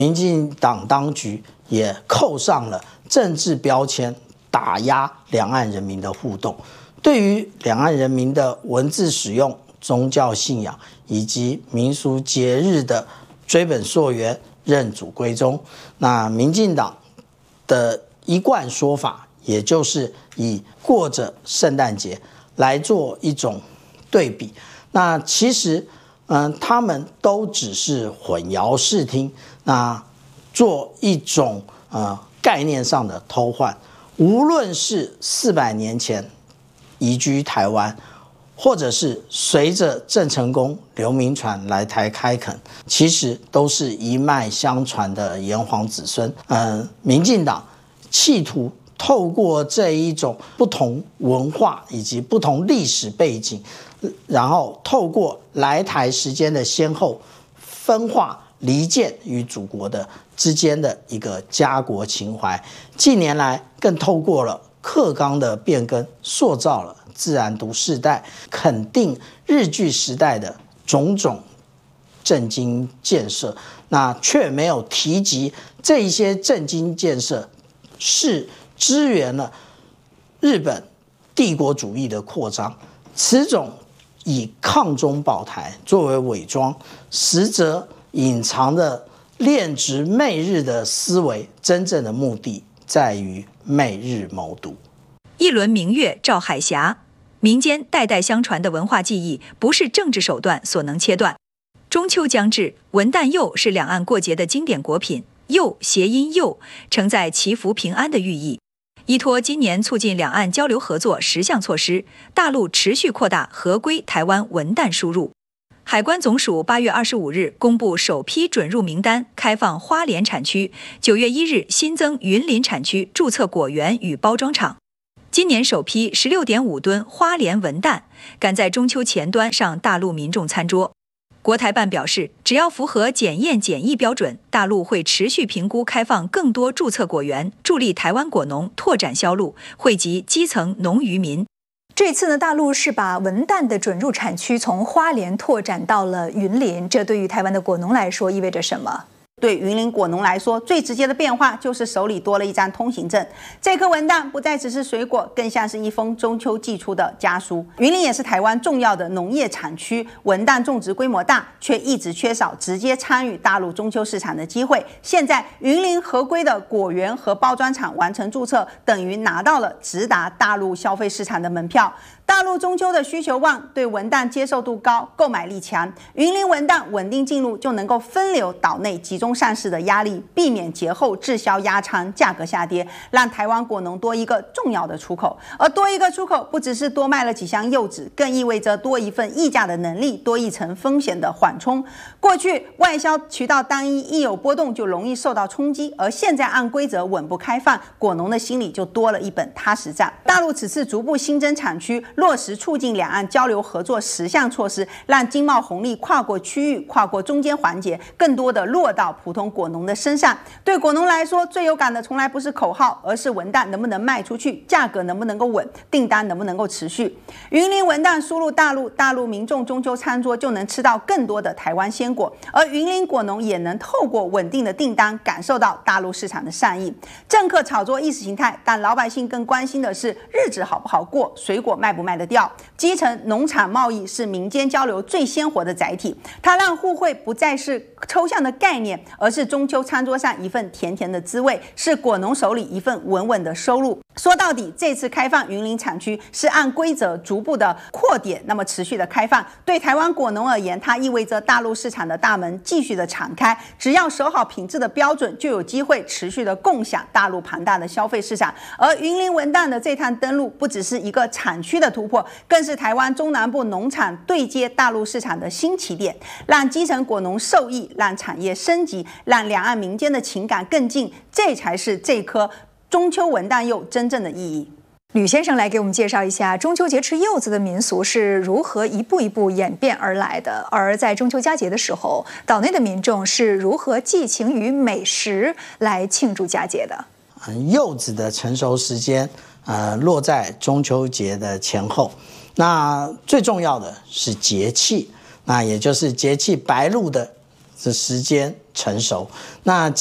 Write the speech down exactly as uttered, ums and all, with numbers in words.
民进党当局也扣上了政治标签，打压两岸人民的互动。对于两岸人民的文字使用、宗教信仰以及民俗节日的追本溯源、认祖归宗，那民进党的一贯说法，也就是以过着圣诞节来做一种对比。那其实，嗯，他们都只是混淆视听，那做一种呃概念上的偷换。无论是四百年前移居台湾，或者是随着郑成功、刘铭传来台开垦，其实都是一脉相传的炎黄子孙。嗯，民进党企图透过这一种不同文化以及不同历史背景，然后透过来台时间的先后，分化离间与祖国的之间的一个家国情怀。近年来更透过了课纲的变更，塑造了自然读世代，肯定日据时代的种种政经建设，那却没有提及这一些政经建设是支援了日本帝国主义的扩张。此种以抗中保台作为伪装，实则隐藏的恋殖媚日的思维，真正的目的在于媚日谋独。 一轮明月照海峡，民间代代相传的文化记忆，不是政治手段所能切断。中秋将至，文旦柚是两岸过节的经典果品，柚谐音佑，承载祈福平安的寓意。依托今年促进两岸交流合作十项措施，大陆持续扩大合规台湾文旦输入。海关总署八月二十五日公布首批准入名单，开放花莲产区，九月一日新增云林产区注册果园与包装厂。今年首批 十六点五吨花莲文旦赶在中秋前端上大陆民众餐桌。国台办表示，只要符合检验检疫标准，大陆会持续评估开放更多注册果园，助力台湾果农拓展销路，惠及基层农渔民。 这次呢，大陆是把文旦的准入产区从花莲拓展到了云林，这对于台湾的果农来说意味着什么？ 对云林果农来说，最直接的变化就是手里多了一张通行证。这颗文旦不再只是水果，更像是一封中秋寄出的家书。云林也是台湾重要的农业产区，文旦种植规模大，却一直缺少直接参与大陆中秋市场的机会。现在云林合规的果园和包装厂完成注册，等于拿到了直达大陆消费市场的门票。大陆中秋的需求旺，对文旦接受度高，购买力强，云林文旦稳定进入，就能够分流岛内集中上市的压力，避免节后滞销压仓，价格下跌，让台湾果农多一个重要的出口。而多一个出口，不只是多卖了几箱柚子，更意味着多一份议价的能力，多一层风险的缓冲。过去外销渠道单一，一有波动就容易受到冲击，而现在按规则稳步开放，果农的心里就多了一本踏实账。大陆此次逐步新增产区，落实促进两岸交流合作十项措施，让经贸红利跨过区域、跨过中间环节，更多的落到普通果农的身上。对果农来说，最有感的从来不是口号，而是文旦能不能卖出去，价格能不能够稳，订单能不能够持续。云林文旦输入大陆，大陆民众中秋餐桌就能吃到更多的台湾鲜果，而云林果农也能透过稳定的订单感受到大陆市场的善意。政客炒作意识形态，但老百姓更关心的是日子好不好过，水果卖不卖得掉。基层农产贸易是民间交流最鲜活的载体，它让互惠不再是抽象的概念，而是中秋餐桌上一份甜甜的滋味，是果农手里一份稳稳的收入。说到底，这次开放云林产区是按规则逐步的扩点，那么持续的开放，对台湾果农而言，它意味着大陆市场的大门继续的敞开，只要守好品质的标准，就有机会持续的共享大陆庞大的消费市场。而云林文旦的这趟登陆，不只是一个产区的突破，更是台湾中南部农产对接大陆市场的新起点，让基层果农受益，让产业升级，让两岸民间的情感更近，这才是这颗中秋文旦柚真正的意义。 吕先生来给我们介绍一下中秋节吃柚子的民俗是如何一步一步演变而来的，而在中秋佳节的时候，岛内的民众是如何寄情于美食来庆祝佳节的。 柚子的成熟时间呃，落在中秋节的前后，那最重要的是节气，那也就是节气白露的的时间成熟。那